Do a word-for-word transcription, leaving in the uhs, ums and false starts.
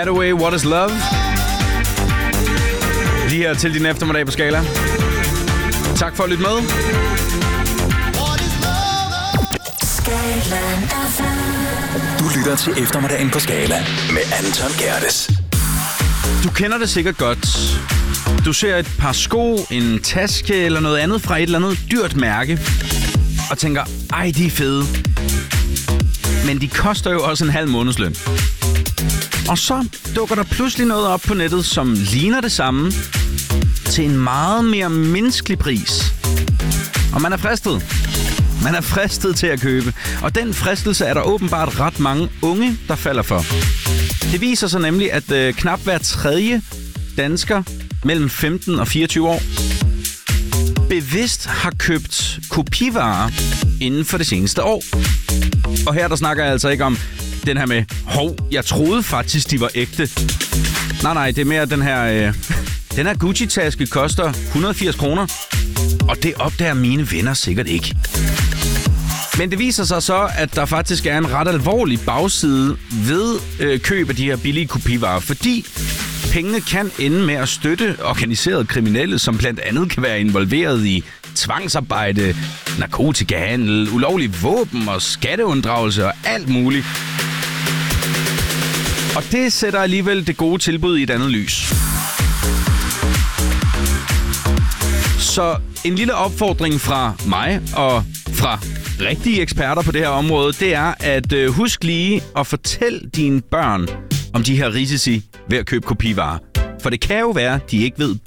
Hathaway, What is Love? Lige her til din eftermiddag på Skala. Tak for at lytte med. Du lytter til eftermiddagen på Skala med Anton Gerdes. Du kender det sikkert godt. Du ser et par sko, en taske eller noget andet fra et eller andet dyrt mærke og tænker, ej, de er fede. Men de koster jo også en halv månedsløn. Og så dukker der pludselig noget op på nettet, som ligner det samme, til en meget mere menneskelig pris. Og man er fristet. Man er fristet til at købe. Og den fristelse er der åbenbart ret mange unge, der falder for. Det viser sig nemlig, at øh, knap hver tredje dansker mellem femten og fireogtyve år bevidst har købt kopivarer inden for det seneste år. Og her der snakker jeg altså ikke om den her med, hov, jeg troede faktisk, de var ægte. Nej, nej, det er mere den her... Øh, den her Gucci-taske koster et hundrede og firs kroner, og det opdager mine venner sikkert ikke. Men det viser sig så, at der faktisk er en ret alvorlig bagside ved øh, køb af de her billige kopivarer, fordi pengene kan ende med at støtte organiserede kriminelle, som blandt andet kan være involveret i tvangsarbejde, narkotikahandel, ulovlige våben og skatteunddragelse og alt muligt. Og det sætter alligevel det gode tilbud i et andet lys. Så en lille opfordring fra mig og fra rigtige eksperter på det her område, det er at øh, husk lige at fortælle dine børn om de her risici ved at købe kopivarer. For det kan jo være, de ikke ved